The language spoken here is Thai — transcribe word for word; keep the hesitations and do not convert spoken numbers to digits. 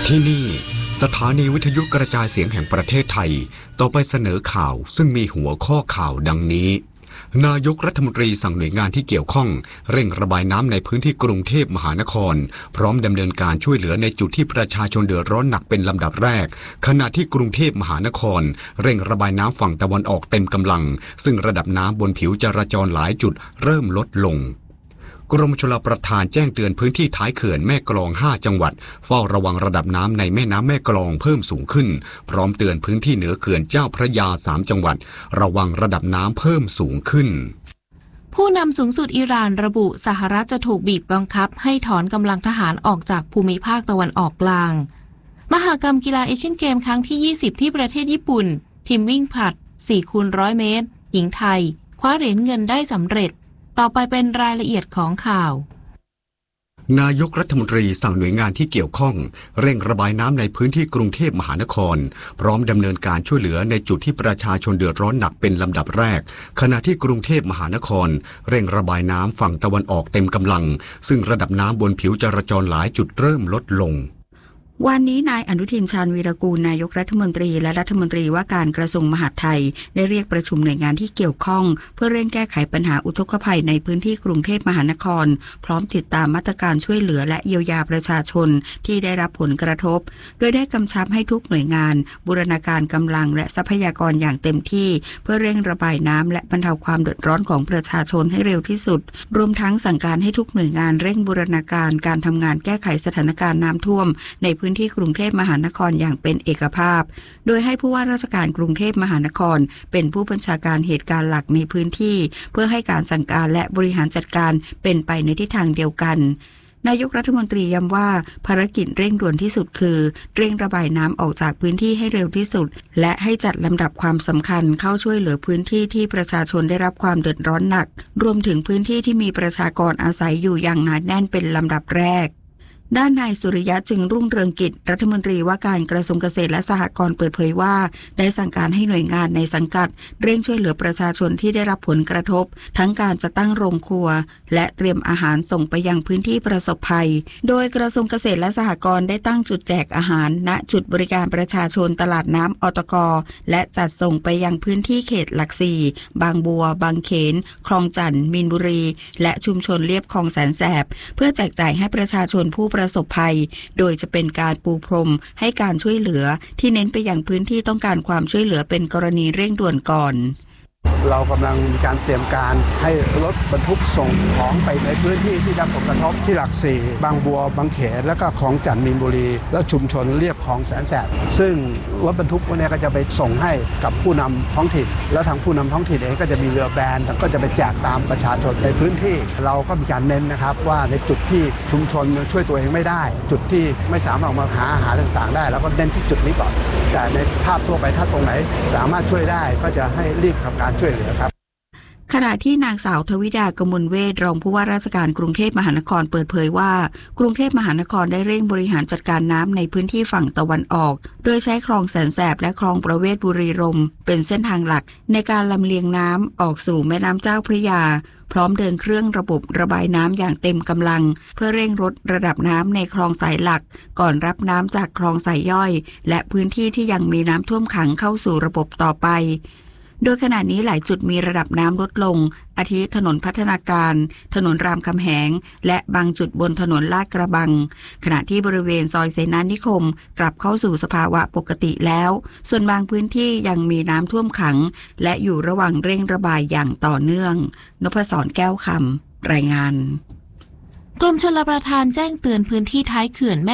ที่นี่สถานีวิทยุกระจายเสียงแห่งประเทศไทยต่อไปเสนอข่าวซึ่งมีหัวข้อข่าวดังนี้นายกรัฐมนตรีสั่งหน่วยงานที่เกี่ยวข้องเร่งระบายน้ำในพื้นที่กรุงเทพมหานครพร้อมดำเนินการช่วยเหลือในจุดที่ประชาชนเดือดร้อนหนักเป็นลำดับแรกขณะที่กรุงเทพมหานครเร่งระบายน้ำฝั่งตะวันออกเต็มกำลังซึ่งระดับน้ำบนผิวจราจรหลายจุดเริ่มลดลงกรมชลประทานแจ้งเตือนพื้นที่ท้ายเขื่อนแม่กลองห้าจังหวัดเฝ้าระวังระดับน้ำในแม่น้ำแม่กลองเพิ่มสูงขึ้นพร้อมเตือนพื้นที่เหนือเขื่อนเจ้าพระยาสามจังหวัดระวังระดับน้ำเพิ่มสูงขึ้นผู้นำสูงสุดอิหร่านระบุสหรัฐจะถูกบีบบังคับให้ถอนกำลังทหารออกจากภูมิภาคตะวันออกกลางมหกรรมกีฬาเอเชียนเกมครั้งที่ยี่สิบที่ประเทศญี่ปุ่นทีมวิ่งผลัด สี่คูณร้อย เมตรหญิงไทยคว้าเหรียญเงินได้สำเร็จต่อไปเป็นรายละเอียดของข่าวนายกรัฐมนตรีสั่งหน่วยงานที่เกี่ยวข้องเร่งระบายน้ำในพื้นที่กรุงเทพมหานครพร้อมดำเนินการช่วยเหลือในจุดที่ประชาชนเดือดร้อนหนักเป็นลำดับแรกขณะที่กรุงเทพมหานครเร่งระบายน้ำฝั่งตะวันออกเต็มกำลังซึ่งระดับน้ำบนผิวจราจรหลายจุดเริ่มลดลงวันนี้นายอนุทินชาญวีรกูลนายกรัฐมนตรีและรัฐมนตรีว่าการกระทรวงมหาดไทยได้เรียกประชุมหน่วยงานที่เกี่ยวข้องเพื่อเร่งแก้ไขปัญหาอุทกภัยในพื้นที่กรุงเทพมหานครพร้อมติดตามมาตรการช่วยเหลือและเยียวยาประชาชนที่ได้รับผลกระทบโดยได้กำชับให้ทุกหน่วยงานบูรณาการกำลังและทรัพยากรอย่างเต็มที่เพื่อเร่งระบายน้ำและบรรเทาความเดือดร้อนของประชาชนให้เร็วที่สุดรวมทั้งสั่งการให้ทุกหน่วยงานเร่งบูรณาการการทำงานแก้ไขสถานการณ์น้ำท่วมในพื้นที่กรุงเทพมหานครอย่างเป็นเอกภาพโดยให้ผู้ว่าราชการกรุงเทพมหานครเป็นผู้บัญชาการเหตุการณ์หลักในพื้นที่เพื่อให้การสั่งการและบริหารจัดการเป็นไปในทิศทางเดียวกันนายกรัฐมนตรีย้ำว่าภารกิจเร่งด่วนที่สุดคือเร่งระบายน้ำออกจากพื้นที่ให้เร็วที่สุดและให้จัดลำดับความสำคัญเข้าช่วยเหลือพื้นที่ที่ประชาชนได้รับความเดือดร้อนหนักรวมถึงพื้นที่ที่มีประชากรอาศัยอยู่อย่างหนาแน่นเป็นลำดับแรกด้านนายสุริยะจึงรุ่งเรืองกิจรัฐมนตรีว่าการกระทรวงเกษตรและสหกรณ์เปิดเผยว่าได้สั่งการให้หน่วยงานในสังกัดเร่งช่วยเหลือประชาชนที่ได้รับผลกระทบทั้งการจะตั้งโรงครัวและเตรียมอาหารส่งไปยังพื้นที่ประสบภัยโดยกระทรวงเกษตรและสหกรณ์ได้ตั้งจุดแจกอาหารณจุดบริการประชาชนตลาดน้ำอตก.และจัดส่งไปยังพื้นที่เขตหลักสี่บางบัวบางเขนคลองจันทน์มีนบุรีและชุมชนเลียบคลองแสนแสบเพื่อแจกจ่ายให้ประชาชนผู้ประสบภัยโดยจะเป็นการปูพรมให้การช่วยเหลือที่เน้นไปยังพื้นที่ต้องการความช่วยเหลือเป็นกรณีเร่งด่วนก่อนเรากำลังมีการเตรียมการให้รถบรรทุกส่งของไปในพื้นที่ที่ได้ผลกระทบที่หลักสี่บางบัวบางเขนแล้วก็คลองจันทน์มีนบุรีและชุมชนเรียบคลองแสนแสบซึ่งรถบรรทุกพวกนี้ก็จะไปส่งให้กับผู้นำท้องถิ่นแล้วทางผู้นำท้องถิ่นเองก็จะมีเรือแบนก็จะไปแจกตามประชาชนในพื้นที่เราก็มีการเน้นนะครับว่าในจุดที่ชุมชนช่วยตัวเองไม่ได้จุดที่ไม่สามารถออกมาหาอาหารต่างๆได้แล้วก็เน้นที่จุดนี้ก่อนแต่ในภาพทั่วไปถ้าตรงไหนสามารถช่วยได้ก็จะให้รีบทำการช่วยเหลือครับขณะที่นางสาวทวิดากมลเวชรองผู้ว่าราชการกรุงเทพมหานครเปิดเผยว่ากรุงเทพมหานครได้เร่งบริหารจัดการน้ำในพื้นที่ฝั่งตะวันออกโดยใช้คลองแสนแสบและคลองประเวศบุรีรมย์เป็นเส้นทางหลักในการลำเลียงน้ำออกสู่แม่น้ำเจ้าพระยาพร้อมเดินเครื่องระบบระบายน้ำอย่างเต็มกำลังเพื่อเร่งลดระดับน้ำในคลองสายหลักก่อนรับน้ำจากคลองสายย่อยและพื้นที่ที่ยังมีน้ำท่วมขังเข้าสู่ระบบต่อไปโดยขณะนี้หลายจุดมีระดับน้ำลดลงอาทิถนนพัฒนาการถนนรามคำแหงและบางจุดบนถนนลาดกระบังขณะที่บริเวณซอยเสนานิคมกลับเข้าสู่สภาวะปกติแล้วส่วนบางพื้นที่ยังมีน้ำท่วมขังและอยู่ระหว่างเร่งระบายอย่างต่อเนื่องนพศรแก้วคำรายงานกรมชลประทานแจ้งเตือนพื้นที่ท้ายเขื่อนแม่